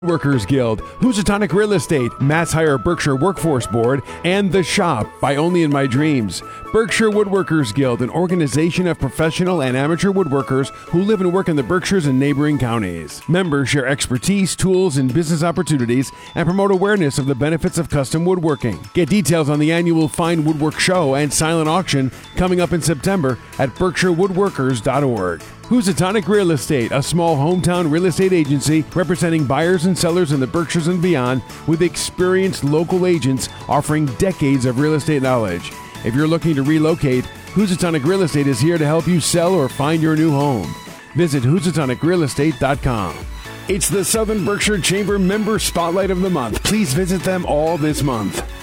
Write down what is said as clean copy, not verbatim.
Workers Guild, Housatonic Real Estate, Matt's Hire Berkshire Workforce Board, and The Shop by Only in My Dreams. Berkshire Woodworkers Guild, an organization of professional and amateur woodworkers who live and work in the Berkshires and neighboring counties. Members share expertise, tools, and business opportunities and promote awareness of the benefits of custom woodworking. Get details on the annual Fine Woodwork Show and silent auction coming up in September at berkshirewoodworkers.org. Housatonic Real Estate, a small hometown real estate agency representing buyers and sellers in the Berkshires and beyond with experienced local agents offering decades of real estate knowledge. If you're looking to relocate, Housatonic Real Estate is here to help you sell or find your new home. Visit HousatonicRealEstate.com. It's the Southern Berkshire Chamber Member Spotlight of the Month. Please visit them all this month.